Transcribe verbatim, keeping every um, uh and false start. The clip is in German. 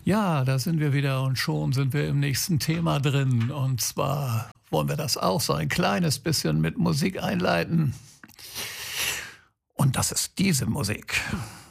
Ja, da sind wir wieder und schon sind wir im nächsten Thema drin. Und zwar wollen wir das auch so ein kleines bisschen mit Musik einleiten. Und das ist diese Musik.